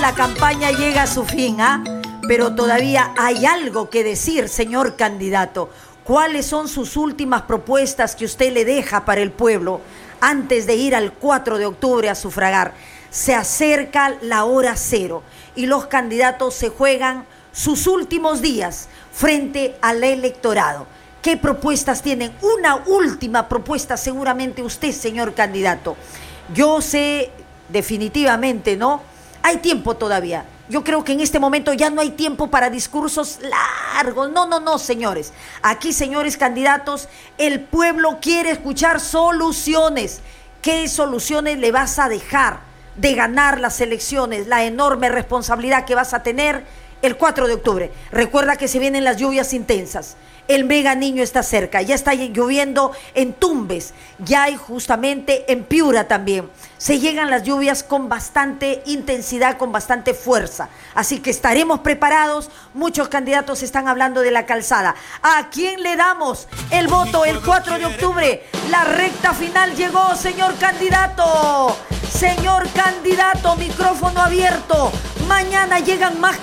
la campaña llega a su fin, ¿ah? Pero todavía hay algo que decir, señor candidato. ¿Cuáles son sus últimas propuestas que usted le deja para el pueblo antes de ir al 4 de octubre a sufragar? Se acerca la hora cero y los candidatos se juegan sus últimos días frente al electorado. ¿Qué propuestas tienen? Una última propuesta seguramente usted, señor candidato. Yo sé definitivamente, ¿no? Hay tiempo todavía. Yo creo que en este momento ya no hay tiempo para discursos largos. No, señores. Aquí, señores candidatos, el pueblo quiere escuchar soluciones. ¿Qué soluciones le vas a dejar de ganar las elecciones? La enorme responsabilidad que vas a tener el 4 de octubre. Recuerda que se vienen las lluvias intensas. El Mega Niño está cerca, ya está lloviendo en Tumbes, ya hay justamente en Piura también. Se llegan las lluvias con bastante intensidad, con bastante fuerza. Así que estaremos preparados. Muchos candidatos están hablando de la calzada. ¿A quién le damos el voto el 4 de octubre? La recta final llegó, señor candidato. Señor candidato, micrófono abierto. Mañana llegan más